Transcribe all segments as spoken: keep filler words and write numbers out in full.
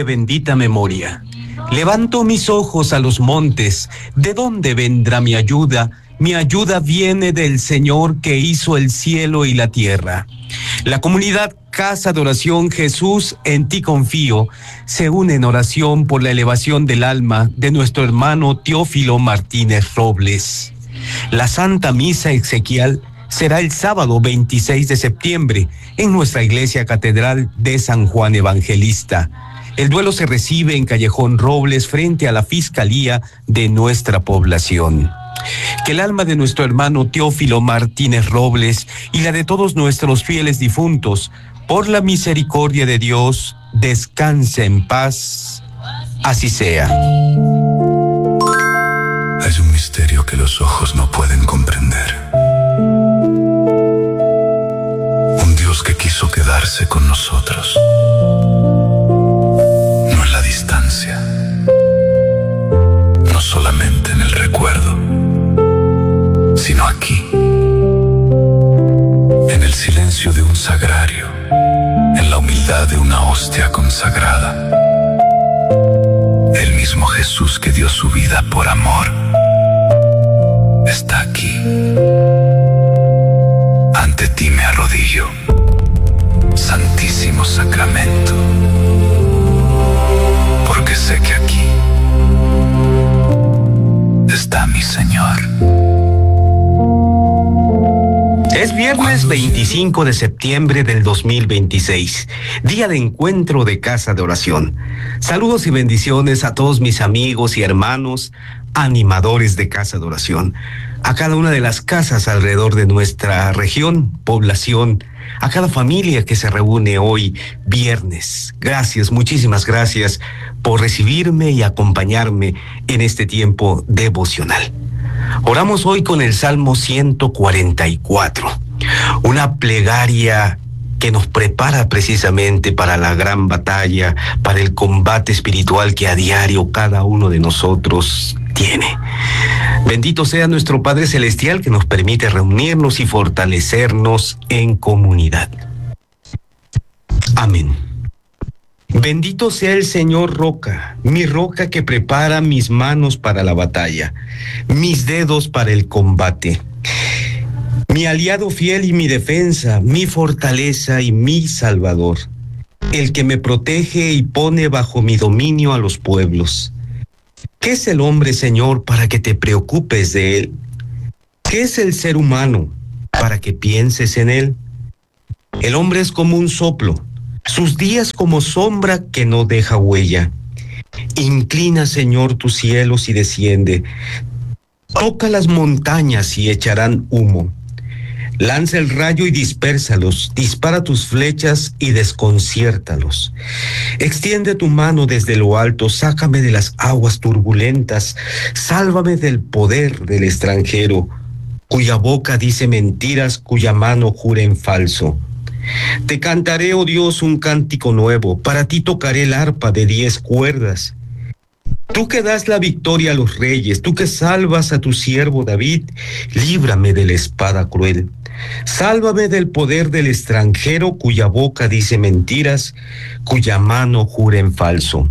de bendita memoria. Levanto mis ojos a los montes, ¿de dónde vendrá mi ayuda? Mi ayuda viene del Señor que hizo el cielo y la tierra. La comunidad Casa de Oración Jesús, en ti confío, se une en oración por la elevación del alma de nuestro hermano Teófilo Martínez Robles. La Santa Misa Exequial será el sábado veintiséis de septiembre en nuestra iglesia catedral de San Juan Evangelista. El duelo se recibe en Callejón Robles frente a la Fiscalía de nuestra población. Que el alma de nuestro hermano Teófilo Martínez Robles y la de todos nuestros fieles difuntos, por la misericordia de Dios, descanse en paz. Así sea. Hay un misterio que los ojos no pueden comprender. Un Dios que quiso quedarse con nosotros. No en la distancia. No solamente en el recuerdo. Sino aquí. En el silencio de un sagrario. En la humildad de una hostia consagrada. El mismo Jesús que dio su vida por amor está aquí. Ante ti me arrodillo, Santísimo Sacramento, porque sé que aquí está mi Señor. Es viernes veinticinco de septiembre del dos mil veintiséis, día de encuentro de Casa de Oración. Saludos y bendiciones a todos mis amigos y hermanos animadores de Casa de Oración, a cada una de las casas alrededor de nuestra región, población, a cada familia que se reúne hoy viernes. Gracias, muchísimas gracias por recibirme y acompañarme en este tiempo devocional. Oramos hoy con el Salmo ciento cuarenta y cuatro, una plegaria que nos prepara precisamente para la gran batalla, para el combate espiritual que a diario cada uno de nosotros tiene. Bendito sea nuestro Padre Celestial que nos permite reunirnos y fortalecernos en comunidad. Amén. Bendito sea el Señor roca, mi roca que prepara mis manos para la batalla, mis dedos para el combate. Mi aliado fiel y mi defensa, mi fortaleza y mi salvador, el que me protege y pone bajo mi dominio a los pueblos. ¿Qué es el hombre, Señor, para que te preocupes de él? ¿Qué es el ser humano para que pienses en él? El hombre es como un soplo, sus días como sombra que no deja huella. Inclina, Señor, tus cielos y desciende. Toca las montañas y echarán humo. Lanza el rayo y dispérsalos, dispara tus flechas y desconciértalos. Extiende tu mano desde lo alto, sácame de las aguas turbulentas, sálvame del poder del extranjero, cuya boca dice mentiras, cuya mano jura en falso. Te cantaré, oh Dios, un cántico nuevo, para ti tocaré el arpa de diez cuerdas. Tú que das la victoria a los reyes, tú que salvas a tu siervo David, líbrame de la espada cruel. Sálvame del poder del extranjero, cuya boca dice mentiras, cuya mano jura en falso.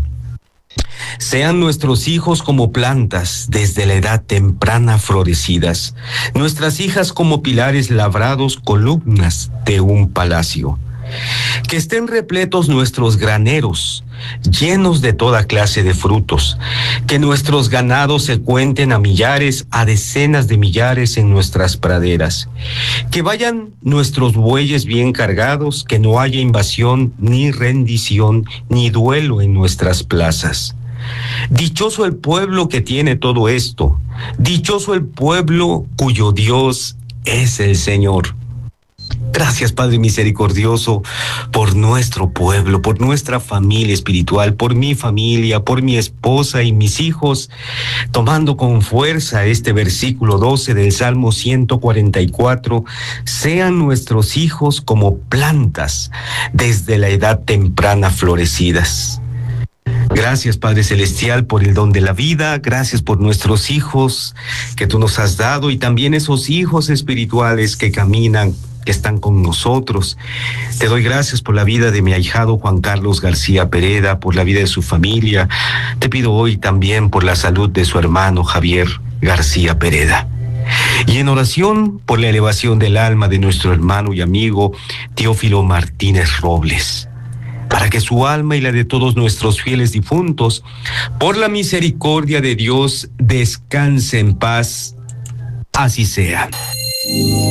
Sean nuestros hijos como plantas desde la edad temprana florecidas, nuestras hijas como pilares labrados, columnas de un palacio. Que estén repletos nuestros graneros, llenos de toda clase de frutos. Que nuestros ganados se cuenten a millares, a decenas de millares en nuestras praderas. Que vayan nuestros bueyes bien cargados, que no haya invasión, ni rendición, ni duelo en nuestras plazas. Dichoso el pueblo que tiene todo esto. Dichoso el pueblo cuyo Dios es el Señor. Gracias, Padre misericordioso, por nuestro pueblo, por nuestra familia espiritual, por mi familia, por mi esposa y mis hijos, tomando con fuerza este versículo doce del Salmo ciento cuarenta y cuatro, sean nuestros hijos como plantas desde la edad temprana florecidas. Gracias, Padre Celestial, por el don de la vida. Gracias por nuestros hijos que tú nos has dado y también esos hijos espirituales que caminan que están con nosotros. Te doy gracias por la vida de mi ahijado Juan Carlos García Pereda, por la vida de su familia. Te pido hoy también por la salud de su hermano Javier García Pereda. Y en oración por la elevación del alma de nuestro hermano y amigo Teófilo Martínez Robles, para que su alma y la de todos nuestros fieles difuntos, por la misericordia de Dios, descanse en paz. Así sea.